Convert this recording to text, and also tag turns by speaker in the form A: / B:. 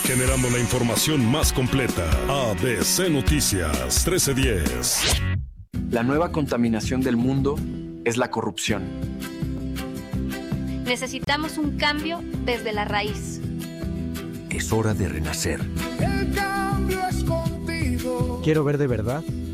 A: Generando la información más completa. ABC Noticias 1310.
B: La nueva contaminación del mundo es la corrupción.
C: Necesitamos un cambio desde la raíz.
D: Es hora de renacer.
E: El cambio es contigo.
F: Quiero ver de verdad